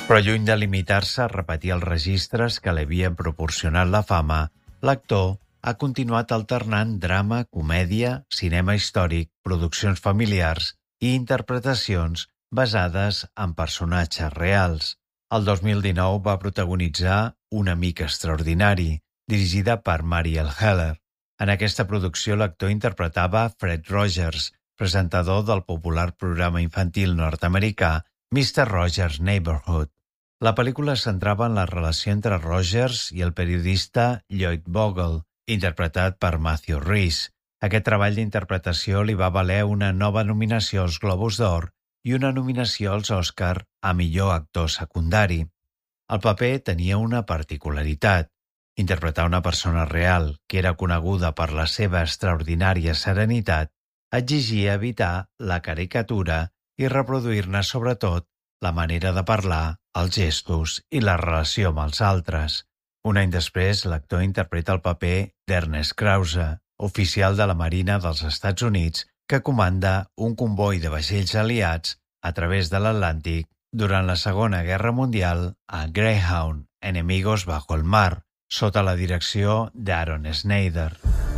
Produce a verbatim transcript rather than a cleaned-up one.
Però lluny de limitar-se a repetir els registres que li havien proporcionat la fama, l'actor ha continuat alternant drama, comèdia, cinema històric, produccions familiars i interpretacions basades en personatges reals. El dos mil dinou va protagonitzar Un amic extraordinari, dirigida per Mariel Heller. En aquesta producció l'actor interpretava Fred Rogers, presentador del popular programa infantil nord-americà mister Rogers' Neighborhood. La pel·lícula es centrava en la relació entre Rogers i el periodista Lloyd Bogle, interpretat per Matthew Rhys. Aquest treball d'interpretació li va valer una nova nominació als Globus d'Or i una nominació als Oscar a millor actor secundari. El paper tenia una particularitat. Interpretar una persona real, que era coneguda per la seva extraordinària serenitat, exigia evitar la caricatura i reproduir-ne sobretot la manera de parlar, els gestos i la relació amb els altres. Un any després, l'actor interpreta el paper d'Ernest Krause, oficial de la Marina dels Estats Units, que comanda un comboi de vaixells aliats a través de l'Atlàntic durant la Segona Guerra Mundial a Greyhound, Enemigos bajo el mar, sota la direcció d'Aaron Schneider.